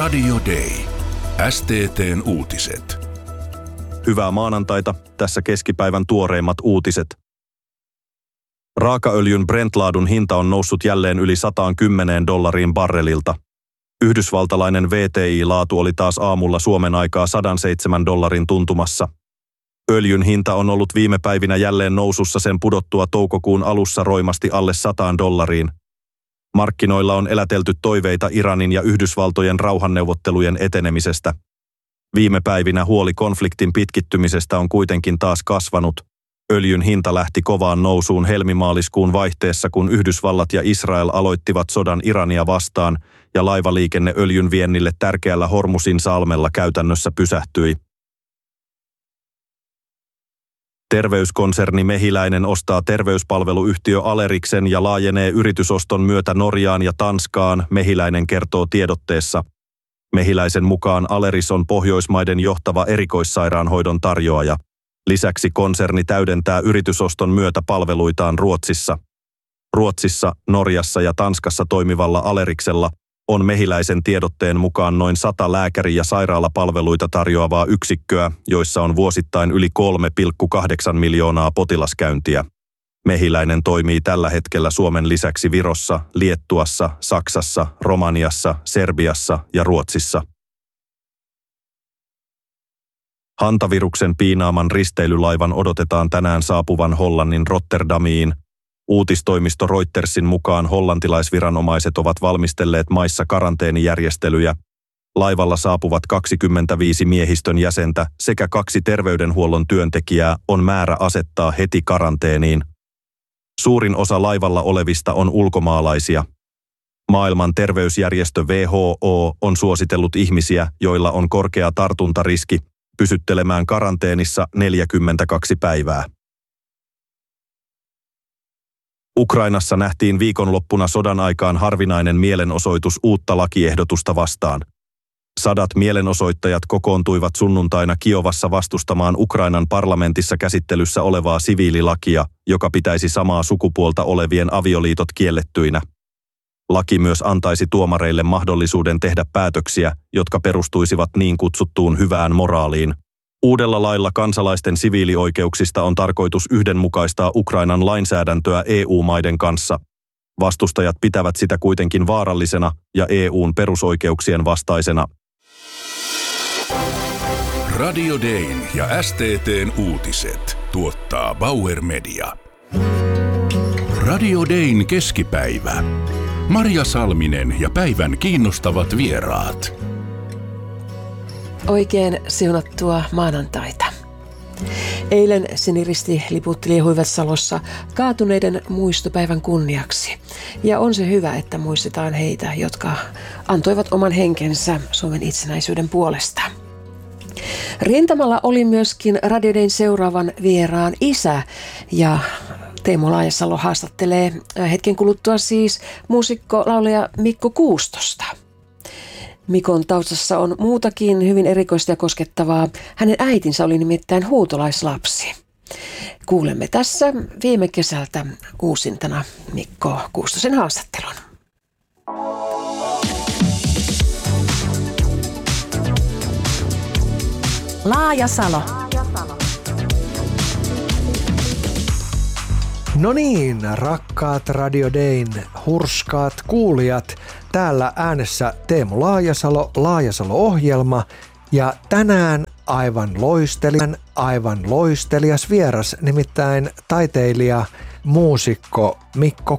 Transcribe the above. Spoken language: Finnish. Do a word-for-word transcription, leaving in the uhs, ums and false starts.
Radio Day. S T T:n uutiset. Hyvää maanantaita, tässä keskipäivän tuoreimmat uutiset. Raakaöljyn Brent-laadun hinta on noussut jälleen yli sata kymmenen dollariin barrelilta. Yhdysvaltalainen V T I-laatu oli taas aamulla Suomen aikaa sata seitsemän dollarin tuntumassa. Öljyn hinta on ollut viime päivinä jälleen nousussa sen pudottua toukokuun alussa roimasti alle sataan dollariin. Markkinoilla on elätelty toiveita Iranin ja Yhdysvaltojen rauhanneuvottelujen etenemisestä. Viime päivinä huoli konfliktin pitkittymisestä on kuitenkin taas kasvanut. Öljyn hinta lähti kovaan nousuun helmimaaliskuun vaihteessa, kun Yhdysvallat ja Israel aloittivat sodan Irania vastaan ja laivaliikenne öljyn viennille tärkeällä Hormusin salmella käytännössä pysähtyi. Terveyskonserni Mehiläinen ostaa terveyspalveluyhtiö Aleriksen ja laajenee yritysoston myötä Norjaan ja Tanskaan, Mehiläinen kertoo tiedotteessa. Mehiläisen mukaan Aleris on Pohjoismaiden johtava erikoissairaanhoidon tarjoaja. Lisäksi konserni täydentää yritysoston myötä palveluitaan Ruotsissa. Ruotsissa, Norjassa ja Tanskassa toimivalla Aleriksella on Mehiläisen tiedotteen mukaan noin sata lääkäri- ja sairaalapalveluita tarjoavaa yksikköä, joissa on vuosittain yli kolme pilkku kahdeksan miljoonaa potilaskäyntiä. Mehiläinen toimii tällä hetkellä Suomen lisäksi Virossa, Liettuassa, Saksassa, Romaniassa, Serbiassa ja Ruotsissa. Hantaviruksen piinaaman risteilylaivan odotetaan tänään saapuvan Hollannin Rotterdamiin. Uutistoimisto Reutersin mukaan hollantilaisviranomaiset ovat valmistelleet maissa karanteenijärjestelyjä. Laivalla saapuvat kaksikymmentäviisi miehistön jäsentä sekä kaksi terveydenhuollon työntekijää on määrä asettaa heti karanteeniin. Suurin osa laivalla olevista on ulkomaalaisia. Maailman terveysjärjestö W H O on suositellut ihmisiä, joilla on korkea tartuntariski, pysyttelemään karanteenissa neljäkymmentäkaksi päivää. Ukrainassa nähtiin viikonloppuna sodan aikaan harvinainen mielenosoitus uutta lakiehdotusta vastaan. Sadat mielenosoittajat kokoontuivat sunnuntaina Kiovassa vastustamaan Ukrainan parlamentissa käsittelyssä olevaa siviililakia, joka pitäisi samaa sukupuolta olevien avioliitot kiellettyinä. Laki myös antaisi tuomareille mahdollisuuden tehdä päätöksiä, jotka perustuisivat niin kutsuttuun hyvään moraaliin. Uudella lailla kansalaisten siviilioikeuksista on tarkoitus yhdenmukaistaa Ukrainan lainsäädäntöä E U-maiden kanssa. Vastustajat pitävät sitä kuitenkin vaarallisena ja E U:n perusoikeuksien vastaisena. Radio Dayn ja S T T:n uutiset tuottaa Bauer Media. Radio Dayn keskipäivä. Marja Salminen ja päivän kiinnostavat vieraat. Oikein siunattua maanantaita. Eilen siniristiliput liehuivat Salossa kaatuneiden muistopäivän kunniaksi. Ja on se hyvä, että muistetaan heitä, jotka antoivat oman henkensä Suomen itsenäisyyden puolesta. Rintamalla oli myöskin Radio Dayn seuraavan vieraan isä ja Teemu Laajasalo haastattelee hetken kuluttua siis muusikko, laulaja Mikko Kuustosta. Mikon taustassa on muutakin hyvin erikoista ja koskettavaa. Hänen äitinsä oli nimittäin huutolaislapsi. Kuulemme tässä viime kesältä uusintana Mikko Kuustosen haastattelun. Laajasalo. No niin, rakkaat Radio Dayn hurskaat kuulijat, täällä äänessä Teemu Laajasalo, Laajasalo-ohjelma ja tänään aivan loistelijan, aivan loistelias vieras, nimittäin taiteilija, muusikko Mikko